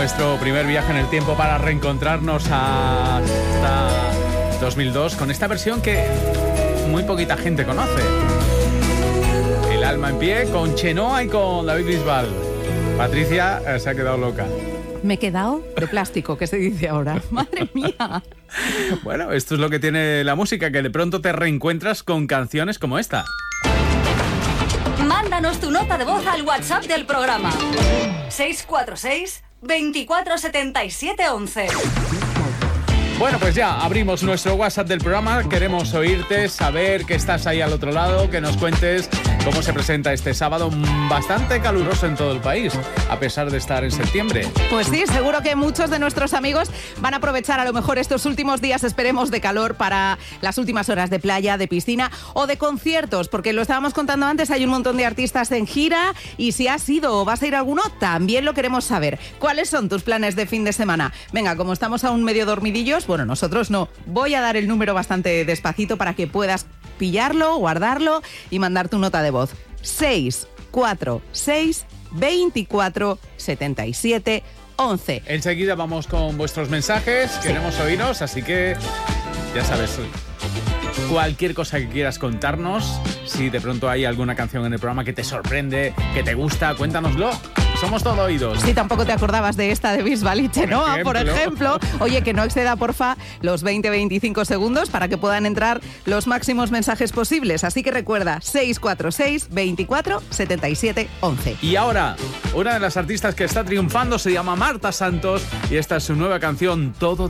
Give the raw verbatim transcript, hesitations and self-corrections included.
nuestro primer viaje en el tiempo para reencontrarnos hasta dos mil dos con esta versión que muy poquita gente conoce. El alma en pie con Chenoa y con David Bisbal. Patricia eh, se ha quedado loca. Me he quedado de plástico, ¿qué se dice ahora? ¡Madre mía! Bueno, esto es lo que tiene la música, que de pronto te reencuentras con canciones como esta. Mándanos tu nota de voz al WhatsApp del programa. seis cuatro seis, veinticuatro setenta y siete once. Bueno, pues ya abrimos nuestro WhatsApp del programa. Queremos oírte, saber que estás ahí al otro lado, que nos cuentes cómo se presenta este sábado bastante caluroso en todo el país, a pesar de estar en septiembre. Pues sí, seguro que muchos de nuestros amigos van a aprovechar a lo mejor estos últimos días, esperemos, de calor para las últimas horas de playa, de piscina o de conciertos, porque lo estábamos contando antes, hay un montón de artistas en gira y si has ido o vas a ir a alguno, también lo queremos saber. ¿Cuáles son tus planes de fin de semana? Venga, como estamos aún medio dormidillos, bueno, nosotros no. Voy a dar el número bastante despacito para que puedas pillarlo, guardarlo y mandar tu nota de voz. seis cuatro seis, veinticuatro setenta y siete once. Enseguida vamos con vuestros mensajes. Sí. Queremos oíros, así que ya sabes, cualquier cosa que quieras contarnos, si de pronto hay alguna canción en el programa que te sorprende, que te gusta, cuéntanoslo. Somos todo oídos. Si tampoco te acordabas de esta de Bisbal y Chenoa, por ejemplo. por ejemplo. Oye, que no exceda, porfa, los veinte a veinticinco segundos para que puedan entrar los máximos mensajes posibles. Así que recuerda, seis cuatro seis, veinticuatro setenta y siete once. Y ahora, una de las artistas que está triunfando se llama Marta Santos y esta es su nueva canción, Todo